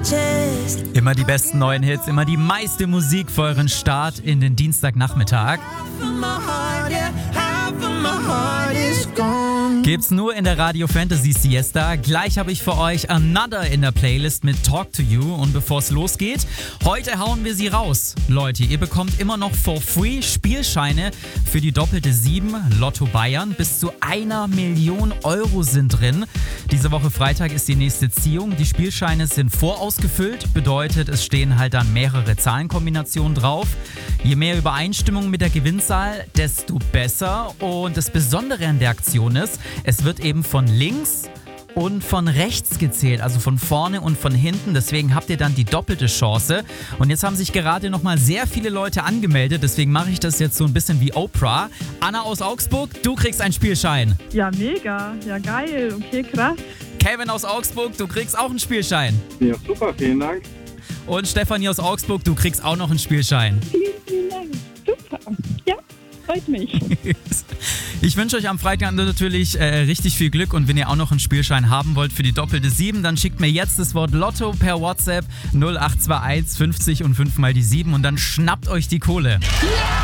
Immer die besten neuen Hits, immer die meiste Musik für euren Start in den Dienstagnachmittag. Gibt's nur in der Radio Fantasy Siesta. Gleich habe ich für euch Another in der Playlist mit Talk to You. Und bevor es losgeht, heute hauen wir sie raus. Leute, ihr bekommt immer noch for free Spielscheine für die doppelte 7 Lotto Bayern. Bis zu 1 Million Euro sind drin. Diese Woche Freitag ist die nächste Ziehung. Die Spielscheine sind vorausgefüllt. Bedeutet, es stehen halt dann mehrere Zahlenkombinationen drauf. Je mehr Übereinstimmung mit der Gewinnzahl, desto besser. Und das Besondere an der Aktion ist, es wird eben von links und von rechts gezählt, also von vorne und von hinten. Deswegen habt ihr dann die doppelte Chance. Und jetzt haben sich gerade nochmal sehr viele Leute angemeldet. Deswegen mache ich das jetzt so ein bisschen wie Oprah. Anna aus Augsburg, du kriegst einen Spielschein. Ja, mega. Ja, geil. Okay, krass. Kevin aus Augsburg, du kriegst auch einen Spielschein. Ja, super. Vielen Dank. Und Stefanie aus Augsburg, du kriegst auch noch einen Spielschein. Vielen Dank. Super. Ja, freut mich. Ich wünsche euch am Freitag natürlich richtig viel Glück und wenn ihr auch noch einen Spielschein haben wollt für die doppelte 7, dann schickt mir jetzt das Wort Lotto per WhatsApp 0821 50 und 5 mal die 7 und dann schnappt euch die Kohle. Yeah!